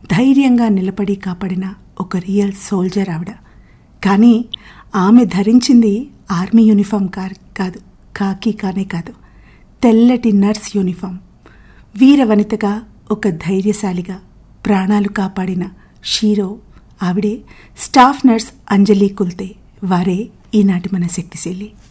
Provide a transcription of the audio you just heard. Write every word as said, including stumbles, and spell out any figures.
ధైర్యంగా నిలబడి కాపాడిన ఒక రియల్ సోల్జర్ ఆవిడ. కానీ ఆమె ధరించింది ఆర్మీ యూనిఫామ్ కాదు, కాకి కానే కాదు, తెల్లటి నర్స్ యూనిఫామ్. వీర వనితగా, ఒక ధైర్యశాలిగా ప్రాణాలు కాపాడిన షీరో ఆవిడే స్టాఫ్ నర్స్ అంజలి కుల్తే. వారే ఈనాటి మన శక్తిశీలి.